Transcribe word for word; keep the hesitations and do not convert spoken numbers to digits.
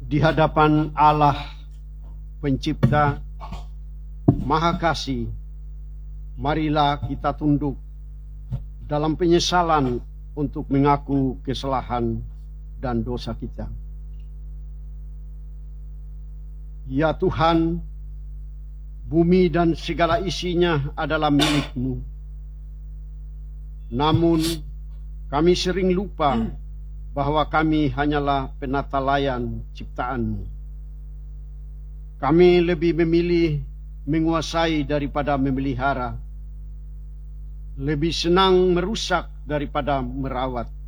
di hadapan Allah Pencipta Maha Kasih, marilah kita tunduk dalam penyesalan untuk mengaku kesalahan dan dosa kita. Ya Tuhan, bumi dan segala isinya adalah milik-Mu. Namun kami sering lupa bahwa kami hanyalah penata layan ciptaan-Mu. Kami lebih memilih menguasai daripada memelihara, lebih senang merusak daripada merawat.